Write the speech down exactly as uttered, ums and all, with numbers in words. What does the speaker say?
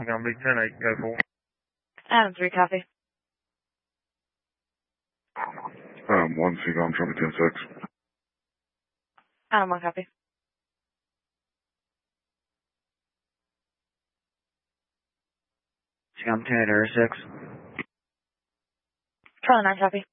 I'm Big ten eight, go for. Adam three, copy. Um, one Seagull, Trumpet ten six. Adam one, copy. Seagull ten eight, Air six. Charlie nine, copy.